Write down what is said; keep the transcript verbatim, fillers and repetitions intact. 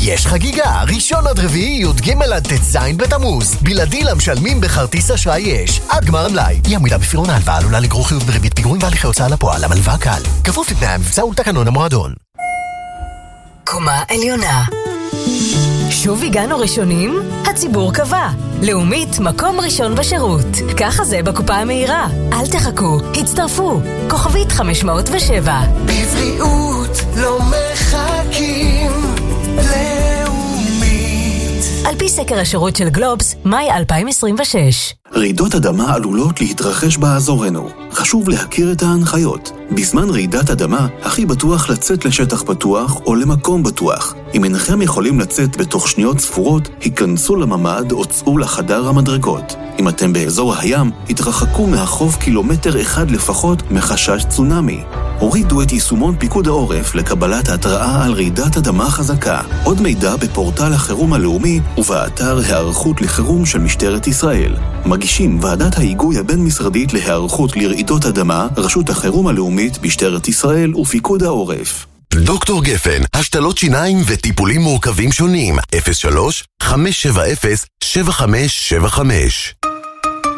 יש חגיגה, ראשון עד רביעי, י"ג עד ט"ז בתמוז. בלעדי למשלמים בכרטיס אשראי יש. עד גמר המלאי. אי עמידה בפירעון ההלוואה עלולה לגרור חיוב בריבית פיגורים והליכי הוצאה לפועל. המלווה קל. כפוף לתנאי המבצע ולתקנון המועדון. קומה עליונה. שוב הגענו ראשונים? הציבור קבע. לאומית מקום ראשון בשירות. ככה זה בקופה המהירה. אל תחכו, הצטרפו. כוכבית חמש מאות ושבע. בבריאות לא מחכים. לאומית. על פי סקר השירות של גלובס, מאי אלפיים עשרים ושש. רעידות אדמה עלולות להתרחש באזורנו. חשוב להכיר את ההנחיות. בזמן רעידת אדמה, הכי בטוח לצאת לשטח פתוח או למקום בטוח. אם אינכם יכולים לצאת בתוך שניות ספורות, היכנסו לממד או צאו לחדר המדרגות. אם אתם באזור הים, התרחקו מהחוף קילומטר אחד לפחות מחשש צונמי. הורידו את יישומון פיקוד העורף לקבלת התראה על רעידת אדמה חזקה. עוד מידע בפורטל החירום הלאומי ובאתר הערכות לחירום של משטרת ישראל. מגישים ועדת ההיגוי הבין-משרדית להיערכות לרעידות אדמה, רשות החירום הלאומית, משטרת ישראל ופיקוד העורף. דוקטור גפן, השתלות שיניים וטיפולים מורכבים שונים. אפס שלוש חמש שבע אפס שבע חמש שבע חמש